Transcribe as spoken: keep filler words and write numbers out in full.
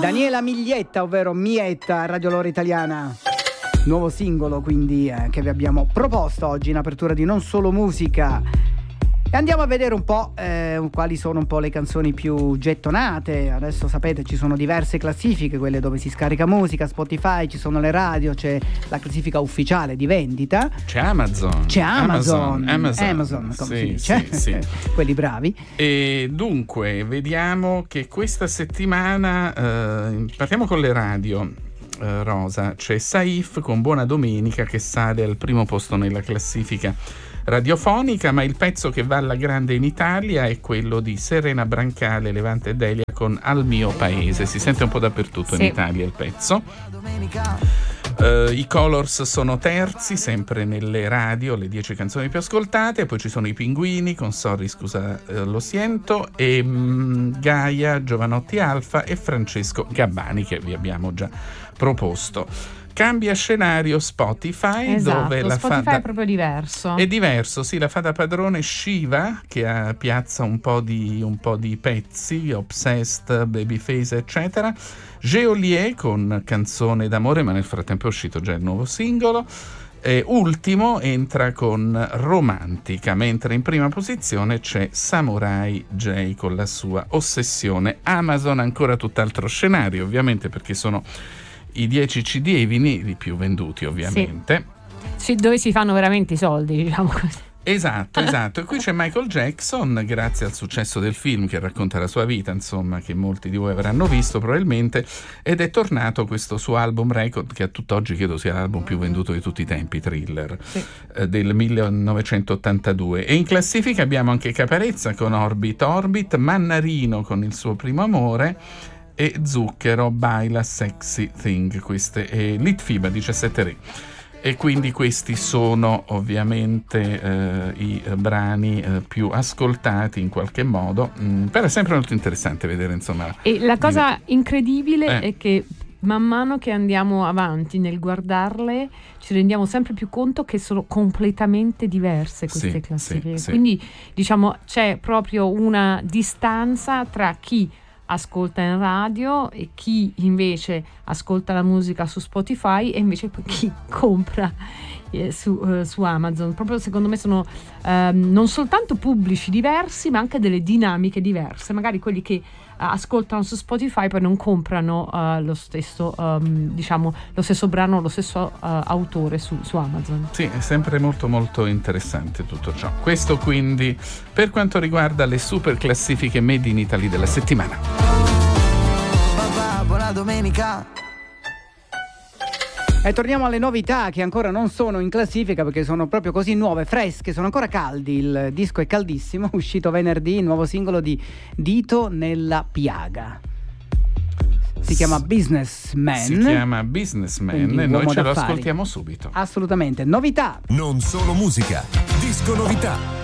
Daniela Miglietta, ovvero Mietta, Radio Lore Italiana. Nuovo singolo quindi eh, che vi abbiamo proposto oggi in apertura di Non Solo Musica. E andiamo a vedere un po' eh, quali sono un po' le canzoni più gettonate. Adesso sapete ci sono diverse classifiche, quelle dove si scarica musica, Spotify, ci sono le radio, c'è la classifica ufficiale di vendita. C'è Amazon. C'è Amazon. Amazon, Amazon come sì, si dice. Sì, sì. Quelli bravi. E dunque, vediamo che questa settimana, eh, partiamo con le radio. Uh, Rosa, c'è Saif con Buona Domenica che sale al primo posto nella classifica radiofonica, ma il pezzo che va alla grande in Italia è quello di Serena Brancale, Levante e Delia con Al mio paese. Si sente un po' dappertutto, sì, in Italia il pezzo. Uh, I Colors sono terzi, sempre nelle radio, le dieci canzoni più ascoltate. Poi ci sono i Pinguini con Sorry scusa uh, lo siento, e um, Gaia, Giovanotti Alfa e Francesco Gabbani, che vi abbiamo già proposto. Cambia scenario Spotify, esatto, dove la Spotify fata... è proprio diverso. È diverso, sì, la fa da padrone Shiva, che ha, piazza un po' di un po' di pezzi, Obsessed, Babyface, eccetera. Geolier con Canzone d'amore, ma nel frattempo è uscito già il nuovo singolo. E ultimo entra con Romantica, mentre in prima posizione c'è Samurai J con la sua Ossessione. Amazon ancora tutt'altro scenario, ovviamente, perché sono i dieci C D e i vinili più venduti, ovviamente. Sì. Sì, dove si fanno veramente i soldi, diciamo così. Esatto, esatto. E qui c'è Michael Jackson, grazie al successo del film che racconta la sua vita, insomma, che molti di voi avranno visto probabilmente, ed è tornato questo suo album record, che a tutt'oggi credo sia l'album più venduto di tutti i tempi, Thriller, sì, eh, del millenovecentottantadue. E in classifica abbiamo anche Caparezza con Orbit Orbit, Mannarino con Il suo primo amore e Zucchero, Baila Sexy Thing. Queste è Litfiba diciassette Re. E quindi questi sono ovviamente eh, i brani eh, più ascoltati in qualche modo, mm, però è sempre molto interessante vedere, insomma. E la cosa di... incredibile eh. è che man mano che andiamo avanti nel guardarle ci rendiamo sempre più conto che sono completamente diverse queste sì, classifiche, sì, quindi sì. diciamo c'è proprio una distanza tra chi ascolta in radio e chi invece ascolta la musica su Spotify e invece poi chi compra eh, su, eh, su Amazon. Proprio secondo me sono ehm, non soltanto pubblici diversi, ma anche delle dinamiche diverse. Magari quelli che uh, ascoltano su Spotify poi non comprano uh, lo stesso um, diciamo lo stesso brano, lo stesso uh, autore su, su Amazon. Sì, è sempre molto molto interessante tutto ciò. Questo quindi per quanto riguarda le super classifiche Made in Italy della settimana. Papà, buona domenica. E torniamo alle novità che ancora non sono in classifica perché sono proprio così nuove, fresche, sono ancora caldi. Il disco è caldissimo, uscito venerdì, il nuovo singolo di Dito nella piaga. Si chiama Businessman. Si chiama Businessman e noi ce lo ascoltiamo subito. Assolutamente, novità. Non solo musica, disco novità.